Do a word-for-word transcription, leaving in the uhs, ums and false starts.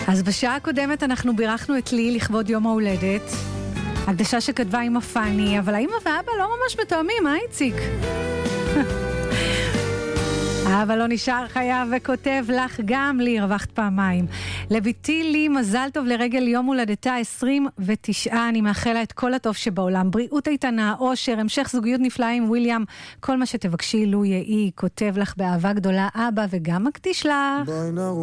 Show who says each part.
Speaker 1: אז בשעה הקודמת אנחנו בירכנו את לי לכבוד יום ההולדת, הקדשה שכתבה עם הפני, אבל האמא ואבא לא ממש מתואמים, אה איציק? אבא לא נשאר חייב וכותב לך גם לי, הרווחת פעמיים. לביתי לי מזל טוב לרגל יום הולדתה עשרים ותשע, אני מאחלה את כל הטוב שבעולם, בריאות איתנה, אושר, המשך זוגיות נפלאה עם וויליאם, כל מה שתבקשי לו יהי, כותב לך באהבה גדולה אבא וגם מקדיש לך.